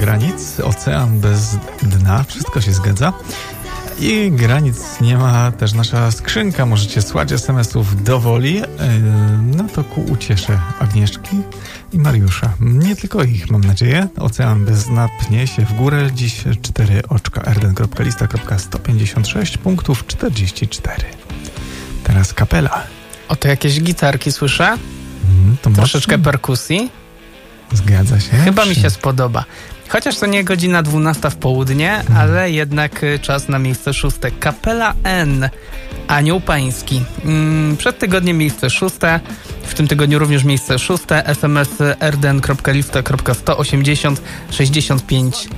granic, ocean bez dna, wszystko się zgadza. I granic nie ma też nasza skrzynka. Możecie słać SMS-ów do woli. No to ku uciesze Agnieszki i Mariusza. Nie tylko ich, mam nadzieję. Ocean bez dna pnie się w górę. Dziś 4 oczka. rden.lista.156 punktów 44. Teraz kapela. Oto jakieś gitarki słyszę. To troszeczkę perkusji. Zgadza się. Chyba mi się spodoba. Chociaż to nie godzina 12 w południe, ale jednak czas na miejsce 6. Kapela N. Anioł Pański. Przed tygodniem miejsce 6. W tym tygodniu również miejsce 6. SMS rden.lista.180 65